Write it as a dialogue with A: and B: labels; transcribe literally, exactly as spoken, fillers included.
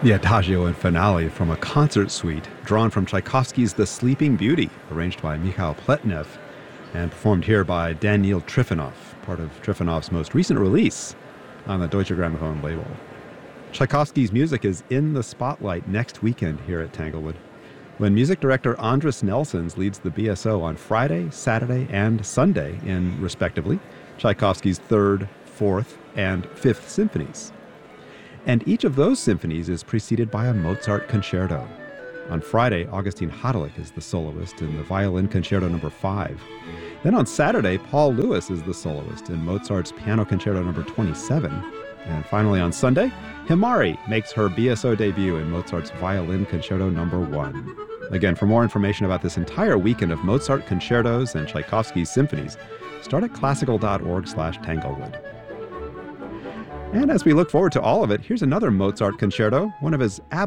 A: The Adagio and Finale from a concert suite drawn from Tchaikovsky's The Sleeping Beauty, arranged by Mikhail Pletnev, and performed here by Daniil Trifonov, part of Trifonov's most recent release on the Deutsche Grammophon label. Tchaikovsky's music is in the spotlight next weekend here at Tanglewood, when music director Andris Nelsons leads the B S O on Friday, Saturday, and Sunday in, respectively, Tchaikovsky's third, fourth, and fifth symphonies. And each of those symphonies is preceded by a Mozart concerto. On Friday, Augustine Hadelich is the soloist in the Violin Concerto number five. Then on Saturday, Paul Lewis is the soloist in Mozart's Piano Concerto number twenty-seven. And finally on Sunday, Himari makes her B S O debut in Mozart's Violin Concerto number one. Again, for more information about this entire weekend of Mozart concertos and Tchaikovsky's symphonies, start at classical.org slash Tanglewood. And as we look forward to all of it, here's another Mozart concerto, one of his